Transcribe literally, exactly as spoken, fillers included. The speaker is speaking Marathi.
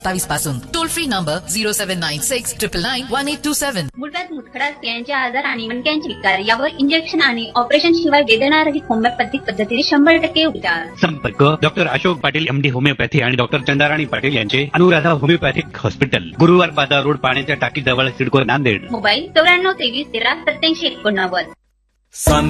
सत्तावीस पासून toll free number zero seven nine six triple nine one eight to seven. मुळव्याध मुतखडा स्त्रियांचे आजार आणि मणक्यांचे विकार यावर इंजेक्शन आणि ऑपरेशन शिवाय वेदनारहित होमिओपॅथिक पद्धतीने शंभर टक्के उपचार. संपर्क doctor Ashok Patil MD homeopathy आणि डॉक्टर चंदाराणी पाटील यांचे अनुराधा होमिओपॅथिक हॉस्पिटल, गुरुवार बाजार रोड, पाण्याच्या टाकी जवळ, सिडको, नांदेड. मोबाईल चौऱ्याण्णव तेवीस तेरा सत्याऐंशी एकोणनव्वद.